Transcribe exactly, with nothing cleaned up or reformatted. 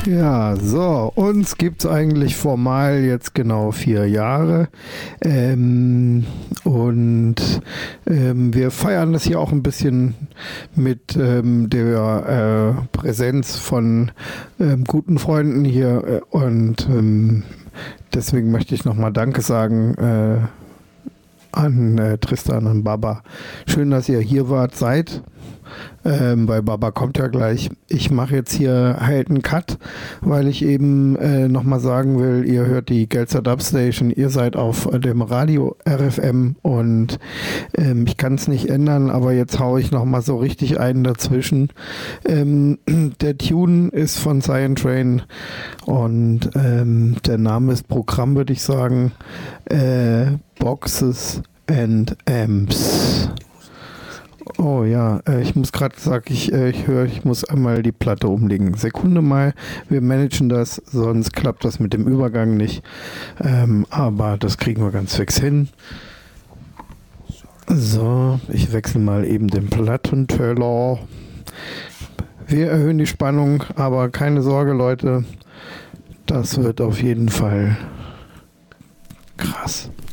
Ja, so, uns gibt es eigentlich formal jetzt genau vier Jahre ähm, und ähm, wir feiern das hier auch ein bisschen mit ähm, der äh, Präsenz von ähm, guten Freunden hier äh, und ähm, deswegen möchte ich nochmal Danke sagen äh, an äh, Tristan und Baba. Schön, dass ihr hier wart, seid. Ähm, weil Baba kommt ja gleich. Ich mache jetzt hier halt einen Cut, weil ich eben äh, nochmal sagen will, ihr hört die Gelzer Dub Station, ihr seid auf dem Radio R F M und ähm, ich kann es nicht ändern, aber jetzt haue ich nochmal so richtig einen dazwischen. Ähm, der Tune ist von Cyan Train und ähm, der Name ist Programm, würde ich sagen. Äh, Boxes and Amps. Oh ja, äh, ich muss gerade sagen, ich, äh, ich höre, ich muss einmal die Platte umlegen. Sekunde mal, wir managen das, sonst klappt das mit dem Übergang nicht. Ähm, aber das kriegen wir ganz fix hin. So, ich wechsle mal eben den Plattenteller. Wir erhöhen die Spannung, aber keine Sorge, Leute. Das wird auf jeden Fall krass.